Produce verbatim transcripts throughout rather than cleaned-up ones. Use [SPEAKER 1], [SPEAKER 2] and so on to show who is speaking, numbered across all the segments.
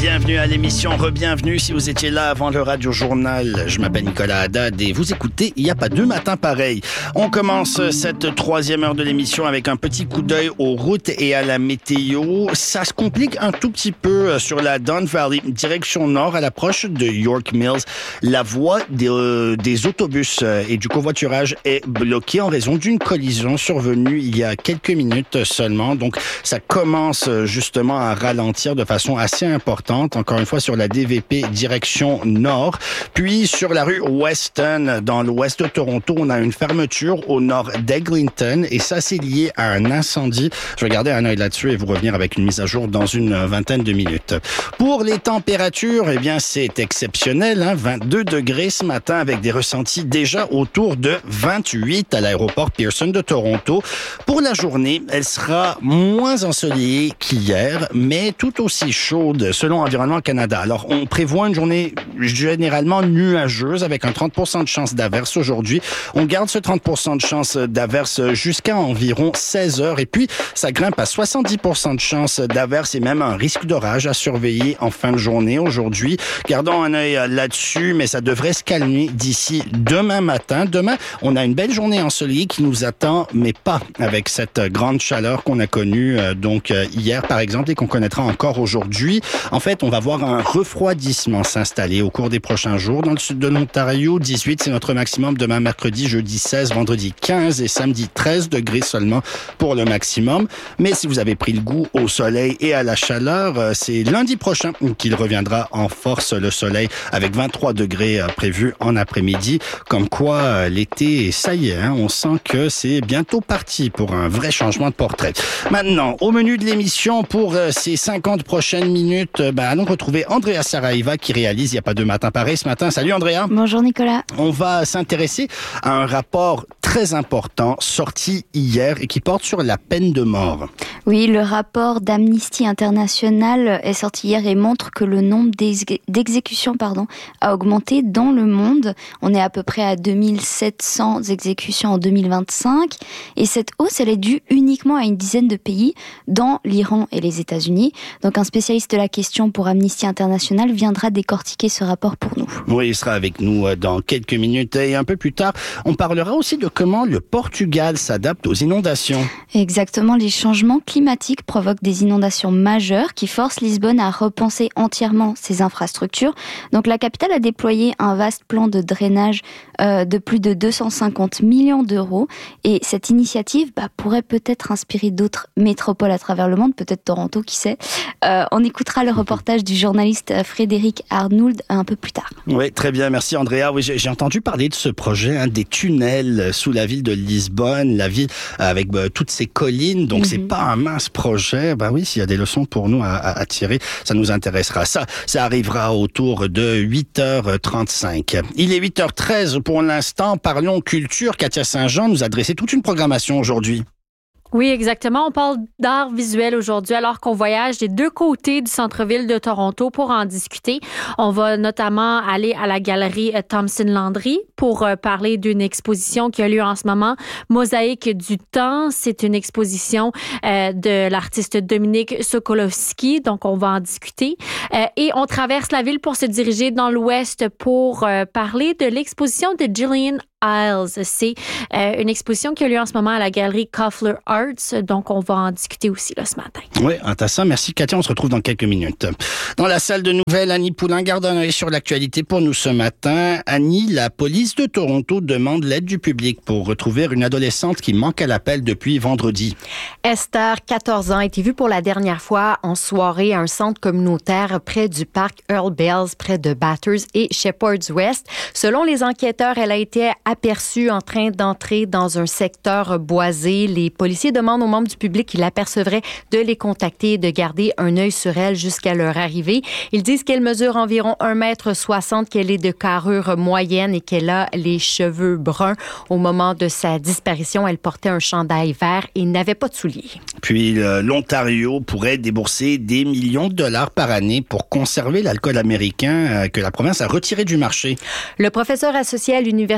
[SPEAKER 1] Bienvenue à l'émission, re-bienvenue si vous étiez là avant le Radio Journal. Je m'appelle Nicolas Haddad et vous écoutez Il n'y a pas deux matins pareils. On commence cette troisième heure de l'émission avec un petit coup d'œil aux routes et à la météo. Ça se complique un tout petit peu sur la Don Valley, direction nord à l'approche de York Mills. La voie des, euh, des autobus et du covoiturage est bloquée en raison d'une collision survenue il y a quelques minutes seulement. Donc ça commence justement à ralentir de façon assez importante, encore une fois sur la D V P direction nord. Puis sur la rue Weston, dans l'ouest de Toronto, on a une fermeture au nord d'Eglinton et ça c'est lié à un incendie. Je vais garder un œil là-dessus et vous revenir avec une mise à jour dans une vingtaine de minutes. Pour les températures, eh bien c'est exceptionnel, hein, vingt-deux degrés ce matin avec des ressentis déjà autour de vingt-huit à l'aéroport Pearson de Toronto. Pour la journée, elle sera moins ensoleillée qu'hier, mais tout aussi chaude selon Environnement Canada. Alors, on prévoit une journée généralement nuageuse avec un trente pour cent de chance d'averse aujourd'hui. On garde ce trente pour cent de chance d'averse jusqu'à environ seize heures et puis ça grimpe à soixante-dix pour cent de chance d'averse et même un risque d'orage à surveiller en fin de journée aujourd'hui. Gardons un œil là-dessus, mais ça devrait se calmer d'ici demain matin. Demain, on a une belle journée ensoleillée qui nous attend, mais pas avec cette grande chaleur qu'on a connue euh, donc euh, hier par exemple et qu'on connaîtra encore aujourd'hui. En fait, on va voir un refroidissement s'installer au cours des prochains jours. Dans le sud de l'Ontario, dix-huit, c'est notre maximum. Demain, mercredi, jeudi seize, vendredi quinze et samedi treize degrés seulement pour le maximum. Mais si vous avez pris le goût au soleil et à la chaleur, c'est lundi prochain qu'il reviendra en force le soleil avec vingt-trois degrés prévus en après-midi. Comme quoi, l'été, ça y est, hein, on sent que c'est bientôt parti pour un vrai changement de portrait. Maintenant, au menu de l'émission, pour ces cinquante prochaines minutes, ben, allons retrouver Andrea Saraiva qui réalise Il n'y a pas deux matins pareils ce matin. Salut Andrea.
[SPEAKER 2] Bonjour Nicolas.
[SPEAKER 1] On va s'intéresser à un rapport très important sorti hier et qui porte sur la peine de mort.
[SPEAKER 2] Oui, le rapport d'Amnesty International est sorti hier et montre que le nombre d'exécutions pardon, a augmenté dans le monde. On est à peu près à deux mille sept cents exécutions en deux mille vingt-cinq et cette hausse elle est due uniquement à une dizaine de pays, dont l'Iran et les États-Unis. Donc un spécialiste de la question pour Amnesty International viendra décortiquer ce rapport pour nous.
[SPEAKER 1] Oui, il sera avec nous dans quelques minutes et un peu plus tard, on parlera aussi de comment le Portugal s'adapte aux inondations.
[SPEAKER 2] Exactement, les changements climatiques provoquent des inondations majeures qui forcent Lisbonne à repenser entièrement ses infrastructures. Donc la capitale a déployé un vaste plan de drainage euh, de plus de deux cent cinquante millions d'euros et cette initiative bah, pourrait peut-être inspirer d'autres métropoles à travers le monde, peut-être Toronto, qui sait. Euh, on écoutera le reportage du journaliste Frédéric Arnould un peu plus tard.
[SPEAKER 1] Oui, très bien, merci Andrea. Oui, j'ai, j'ai entendu parler de ce projet, hein, des tunnels sous la ville de Lisbonne, la ville avec bah, toutes ces collines, donc mm-hmm. c'est pas un mince projet. Ben oui, s'il y a des leçons pour nous à, à, à tirer, ça nous intéressera. Ça, ça arrivera autour de huit heures trente-cinq. Il est huit heures treize pour l'instant. Parlons culture. Katia Saint-Jean nous a dressé toute une programmation aujourd'hui.
[SPEAKER 3] Oui, exactement. On parle d'art visuel aujourd'hui alors qu'on voyage des deux côtés du centre-ville de Toronto pour en discuter. On va notamment aller à la galerie Thompson Landry pour parler d'une exposition qui a lieu en ce moment, Mosaïque du temps. C'est une exposition euh, de l'artiste Dominique Sokolowski, donc on va en discuter. Euh, et on traverse la ville pour se diriger dans l'ouest pour euh, parler de l'exposition de Gillian Isles. C'est euh, une exposition qui a lieu en ce moment à la galerie Koffler Arts, donc on va en discuter aussi là, ce matin.
[SPEAKER 1] Oui, intéressant. Merci Katia, on se retrouve dans quelques minutes. Dans la salle de nouvelles, Annie Poulain garde un œil sur l'actualité pour nous ce matin. Annie, la police de Toronto demande l'aide du public pour retrouver une adolescente qui manque à l'appel depuis vendredi.
[SPEAKER 4] Esther, quatorze ans, a été vue pour la dernière fois en soirée à un centre communautaire près du parc Earl Bells, près de Bathurst et Shepherd's West. Selon les enquêteurs, elle a été aperçue en train d'entrer dans un secteur boisé. Les policiers demandent aux membres du public qui l'apercevraient de les contacter et de garder un œil sur elle jusqu'à leur arrivée. Ils disent qu'elle mesure environ un mètre soixante, qu'elle est de carrure moyenne et qu'elle a les cheveux bruns. Au moment de sa disparition, elle portait un chandail vert et n'avait pas de souliers.
[SPEAKER 1] Puis euh, l'Ontario pourrait débourser des millions de dollars par année pour conserver l'alcool américain euh, que la province a retiré du marché.
[SPEAKER 4] Le professeur associé à l'université Brown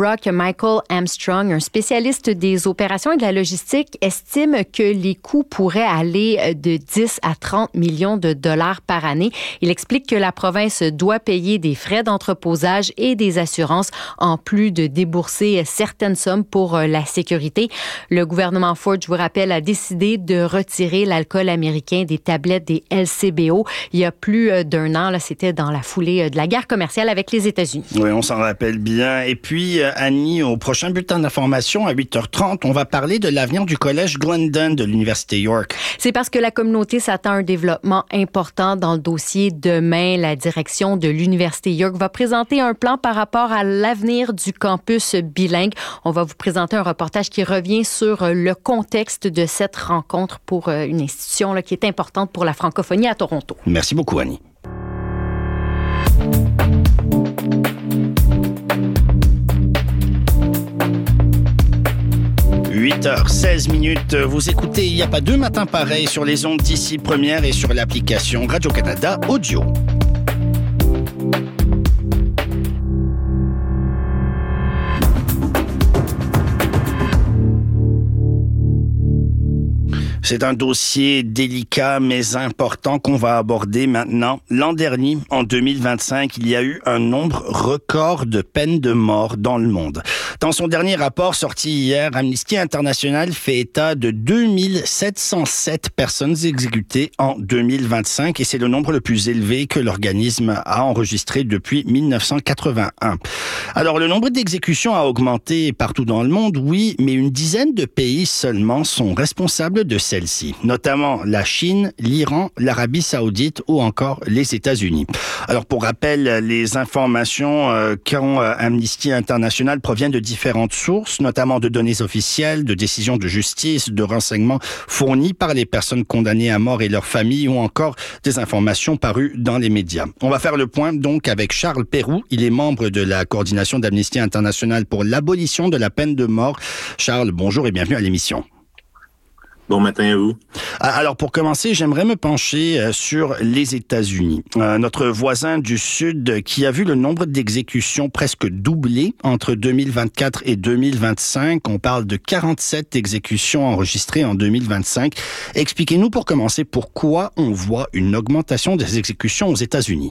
[SPEAKER 4] BlackRock, Michael Armstrong, un spécialiste des opérations et de la logistique, estime que les coûts pourraient aller de dix à trente millions de dollars par année. Il explique que la province doit payer des frais d'entreposage et des assurances en plus de débourser certaines sommes pour la sécurité. Le gouvernement Ford, je vous rappelle, a décidé de retirer l'alcool américain des tablettes des L C B O il y a plus d'un an. Là, c'était dans la foulée de la guerre commerciale avec les États-Unis.
[SPEAKER 1] Oui, on s'en rappelle bien. Et puis, Annie, au prochain bulletin d'information à huit heures trente, on va parler de l'avenir du collège Glendon de l'Université York.
[SPEAKER 4] C'est parce que la communauté s'attend à un développement important dans le dossier. Demain, la direction de l'Université York va présenter un plan par rapport à l'avenir du campus bilingue. On va vous présenter un reportage qui revient sur le contexte de cette rencontre pour une institution là, qui est importante pour la francophonie à Toronto.
[SPEAKER 1] Merci beaucoup, Annie. huit heures seize minutes, vous écoutez Il n'y a pas deux matins pareils sur les ondes d'ici Première et sur l'application Radio-Canada Audio. C'est un dossier délicat mais important qu'on va aborder maintenant. L'an dernier, en deux mille vingt-cinq, il y a eu un nombre record de peines de mort dans le monde. Dans son dernier rapport sorti hier, Amnesty International fait état de deux mille sept cent sept personnes exécutées en deux mille vingt-cinq et c'est le nombre le plus élevé que l'organisme a enregistré depuis mille neuf cent quatre-vingt-un. Alors, le nombre d'exécutions a augmenté partout dans le monde, oui, mais une dizaine de pays seulement sont responsables de ces celle-ci, notamment la Chine, l'Iran, l'Arabie Saoudite ou encore les États-Unis. Alors pour rappel, les informations euh, qu'ont euh, Amnesty International proviennent de différentes sources, notamment de données officielles, de décisions de justice, de renseignements fournis par les personnes condamnées à mort et leurs familles ou encore des informations parues dans les médias. On va faire le point donc avec Charles Peyroux. Il est membre de la coordination d'Amnesty International pour l'abolition de la peine de mort. Charles, bonjour et bienvenue à l'émission.
[SPEAKER 5] Bon matin à vous.
[SPEAKER 1] Alors, pour commencer, j'aimerais me pencher sur les États-Unis. Euh, notre voisin du Sud qui a vu le nombre d'exécutions presque doubler entre deux mille vingt-quatre et deux mille vingt-cinq. On parle de quarante-sept exécutions enregistrées en deux mille vingt-cinq. Expliquez-nous pour commencer pourquoi on voit une augmentation des exécutions aux États-Unis.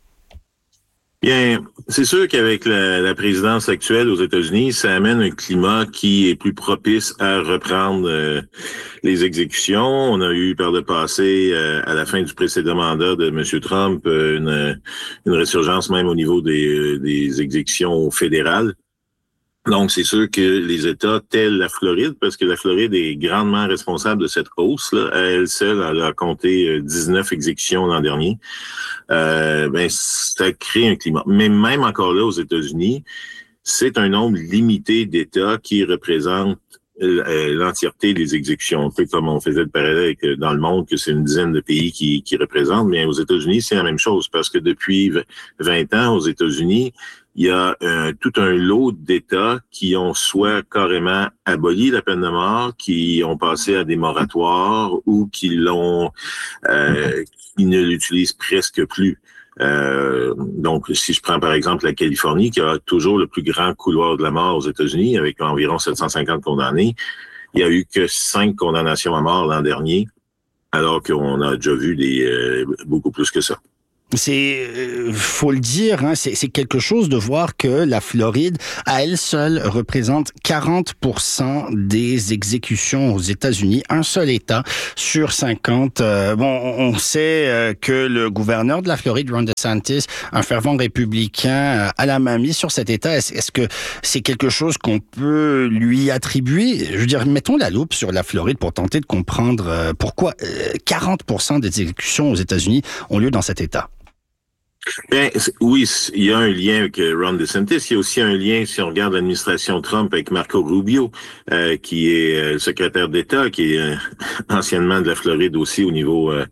[SPEAKER 5] Bien, c'est sûr qu'avec la, la présidence actuelle aux États-Unis, ça amène un climat qui est plus propice à reprendre euh, les exécutions. On a eu par le passé, euh, à la fin du précédent mandat de M. Trump, euh, une, une résurgence même au niveau des, euh, des exécutions fédérales. Donc, c'est sûr que les États tels la Floride, parce que la Floride est grandement responsable de cette hausse-là, à elle seule, elle a compté dix-neuf exécutions l'an dernier. Euh, ben, ça crée un climat. Mais même encore là, aux États-Unis, c'est un nombre limité d'États qui représentent l'entièreté des exécutions. Un peu comme on faisait le parallèle avec, dans le monde, que c'est une dizaine de pays qui, qui représentent, mais aux États-Unis, c'est la même chose, parce que depuis vingt ans, aux États-Unis, il y a euh, tout un lot d'États qui ont soit carrément aboli la peine de mort, qui ont passé à des moratoires ou qui l'ont, euh, qui ne l'utilisent presque plus. Euh, donc, si je prends par exemple la Californie, qui a toujours le plus grand couloir de la mort aux États-Unis, avec environ sept cent cinquante condamnés, il y a eu que cinq condamnations à mort l'an dernier, alors qu'on a déjà vu des euh, beaucoup plus que ça.
[SPEAKER 1] C'est, euh, faut le dire, hein, c'est, c'est quelque chose de voir que la Floride, à elle seule, représente quarante pour cent des exécutions aux États-Unis. Un seul État sur cinquante. Euh, bon, on sait euh, que le gouverneur de la Floride, Ron DeSantis, un fervent républicain, euh, a la main mise sur cet État. Est-ce, est-ce que c'est quelque chose qu'on peut lui attribuer? Je veux dire, mettons la loupe sur la Floride pour tenter de comprendre euh, pourquoi euh, quarante pour cent des exécutions aux États-Unis ont lieu dans cet État.
[SPEAKER 5] Bien, oui, il y a un lien avec Ron DeSantis. Il y a aussi un lien, si on regarde l'administration Trump, avec Marco Rubio, euh, qui est euh, secrétaire d'État, qui est euh, anciennement de la Floride aussi au niveau, euh,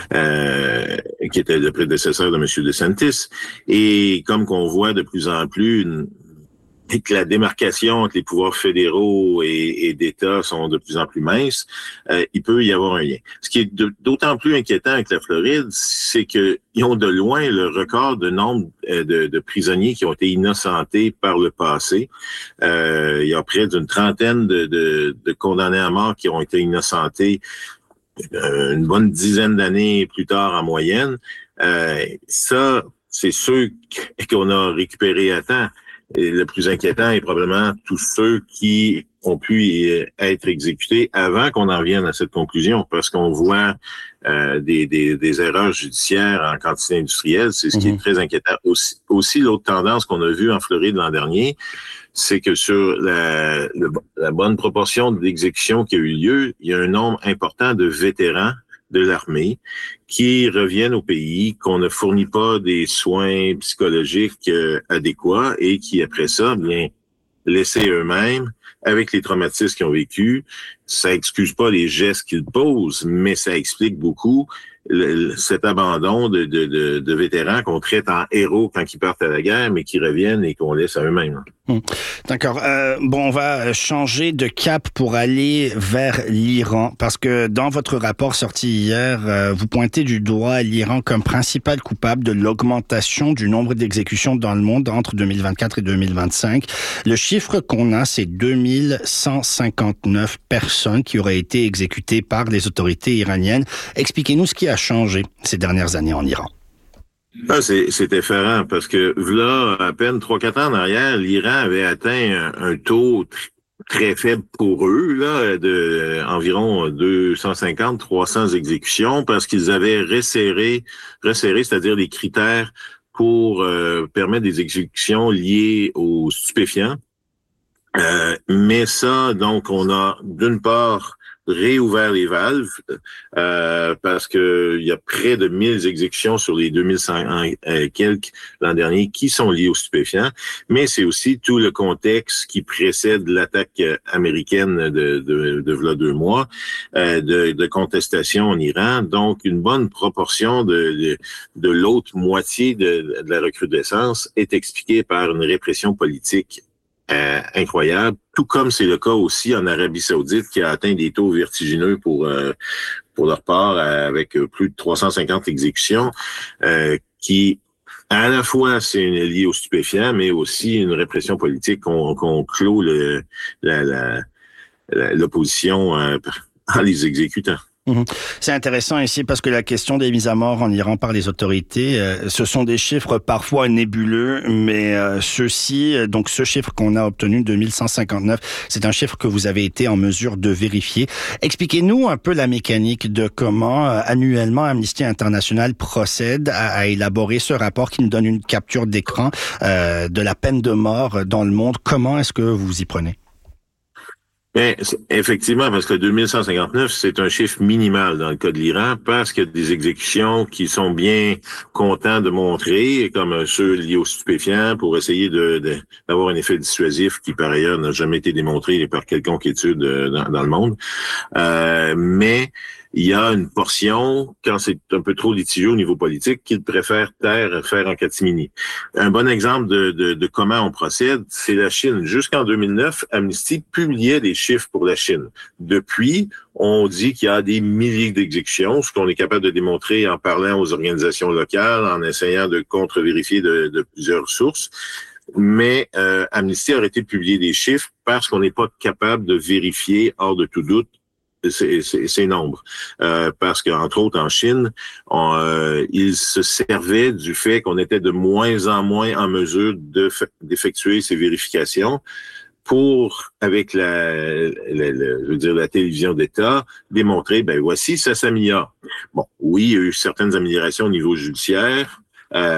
[SPEAKER 5] euh, qui était le prédécesseur de M. DeSantis. Et comme qu'on voit de plus en plus une, et que la démarcation entre les pouvoirs fédéraux et, et d'État sont de plus en plus minces, euh, il peut y avoir un lien. Ce qui est de, d'autant plus inquiétant avec la Floride, c'est qu'ils ont de loin le record de nombre de, de prisonniers qui ont été innocentés par le passé. Euh, il y a près d'une trentaine de, de, de condamnés à mort qui ont été innocentés euh, une bonne dizaine d'années plus tard en moyenne. Euh, ça, c'est ceux qu'on a récupérés à temps. Et le plus inquiétant est probablement tous ceux qui ont pu être exécutés avant qu'on en vienne à cette conclusion, parce qu'on voit euh, des, des, des erreurs judiciaires en quantité industrielle, c'est ce qui mmh. est très inquiétant. Aussi, aussi l'autre tendance qu'on a vue en Floride l'an dernier, c'est que sur la, le, la bonne proportion d'exécutions qui a eu lieu, il y a un nombre important de vétérans de l'armée qui reviennent au pays, qu'on ne fournit pas des soins psychologiques euh, adéquats et qui, après ça, bien, laissés eux-mêmes, avec les traumatismes qu'ils ont vécus, ça excuse pas les gestes qu'ils posent, mais ça explique beaucoup le, cet abandon de, de, de, de vétérans qu'on traite en héros quand ils partent à la guerre, mais qui reviennent et qu'on laisse à eux-mêmes.
[SPEAKER 1] Hum. D'accord. Euh, bon, on va changer de cap pour aller vers l'Iran, parce que dans votre rapport sorti hier, euh, vous pointez du doigt l'Iran comme principal coupable de l'augmentation du nombre d'exécutions dans le monde entre deux mille vingt-quatre et deux mille vingt-cinq. Le chiffre qu'on a, c'est deux mille cent cinquante-neuf personnes qui auraient été exécutées par les autorités iraniennes. Expliquez-nous ce qui a changé ces dernières années en Iran.
[SPEAKER 5] Ah, c'est, c'est effarant parce que là, à peine trois quatre ans en arrière, l'Iran avait atteint un, un taux tr- très faible pour eux, là, de euh, environ deux cent cinquante à trois cents exécutions parce qu'ils avaient resserré, resserré, c'est-à-dire les critères pour euh, permettre des exécutions liées aux stupéfiants. Euh, mais ça, donc, on a d'une part réouvert les valves euh, parce que il y a près de mille exécutions sur les deux mille cent euh, quelques l'an dernier qui sont liées aux stupéfiants, mais c'est aussi tout le contexte qui précède l'attaque américaine de de, de v'là deux mois euh, de, de contestation en Iran. Donc une bonne proportion de de, de l'autre moitié de, de la recrudescence est expliquée par une répression politique Euh, incroyable, tout comme c'est le cas aussi en Arabie Saoudite qui a atteint des taux vertigineux pour euh, pour leur part euh, avec plus de trois cent cinquante exécutions euh, qui à la fois c'est une liée aux stupéfiants mais aussi une répression politique qu'on qu'on clôt le la, la, la l'opposition euh, en les exécutant.
[SPEAKER 1] C'est intéressant ici parce que la question des mises à mort en Iran par les autorités, euh, ce sont des chiffres parfois nébuleux, mais euh, ceux-ci, donc ce chiffre qu'on a obtenu, deux mille cent cinquante-neuf, c'est un chiffre que vous avez été en mesure de vérifier. Expliquez-nous un peu la mécanique de comment euh, annuellement Amnesty International procède à, à élaborer ce rapport qui nous donne une capture d'écran euh, de la peine de mort dans le monde. Comment est-ce que vous y prenez?
[SPEAKER 5] Bien, effectivement, parce que deux mille cent cinquante-neuf, c'est un chiffre minimal dans le cas de l'Iran, parce qu'il y a des exécutions qui sont bien contents de montrer, comme ceux liés aux stupéfiants, pour essayer de, de d'avoir un effet dissuasif qui, par ailleurs, n'a jamais été démontré par quelconque étude dans, dans le monde. Euh, mais il y a une portion, quand c'est un peu trop litigieux au niveau politique, qu'ils préfèrent taire, faire en catimini. Un bon exemple de, de, de comment on procède, c'est la Chine. Jusqu'en deux mille neuf, Amnesty publiait des chiffres pour la Chine. Depuis, on dit qu'il y a des milliers d'exécutions, ce qu'on est capable de démontrer en parlant aux organisations locales, en essayant de contre-vérifier de, de plusieurs sources. Mais euh, Amnesty a arrêté de publier des chiffres parce qu'on n'est pas capable de vérifier, hors de tout doute, ces, ces, ces nombres. Euh, parce qu'entre autres, en Chine, on, euh, ils se servaient du fait qu'on était de moins en moins en mesure de, d'effectuer ces vérifications pour, avec la, la, la, je veux dire, la télévision d'État, démontrer, ben voici, ça s'améliore. Bon, oui, il y a eu certaines améliorations au niveau judiciaire, Euh,